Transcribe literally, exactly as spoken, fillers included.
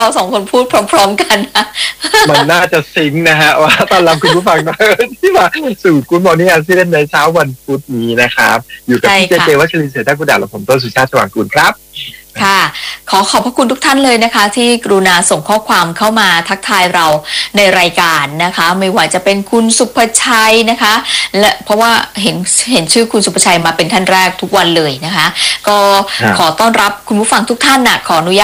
เราสองคนพูดพร้อมๆกันนะมันน่าจะซิงค์นะฮะว่าตอนรับคุณผู้ฟังที่มาสู่คุณหมอนี่อาซีเล่นในเช้าวันพุธนี้นะครับอยู่กับพี่เจเจวัชรินทร์เสถียรกุฎาและผมต้นสุชาติสว่างกุลครับค่ะขอขอบพระคุณทุกท่านเลยนะคะที่กรุณาส่งข้อความเข้ามาทักทายเราในรายการนะคะไม่ว่าจะเป็นคุณสุภชัยนะคะและเพราะว่าเห็นเห็นชื่อคุณสุภชัยมาเป็นท่านแรกทุกวันเลยนะคะก็ขอต้อนรับคุณผู้ฟังทุกท่านนะขออนุญาต